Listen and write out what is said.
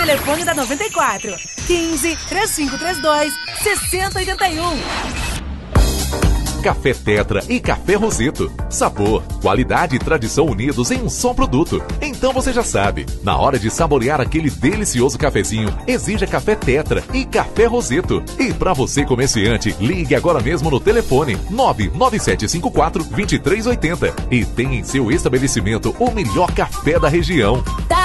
telefone da 94, 15 3532 6081. Café Tetra e Café Roseto. Sabor, qualidade e tradição unidos em um só produto. Então você já sabe, na hora de saborear aquele delicioso cafezinho, exija Café Tetra e Café Roseto. E para você comerciante, ligue agora mesmo no telefone 99754-2380 e tenha em seu estabelecimento o melhor café da região. Tá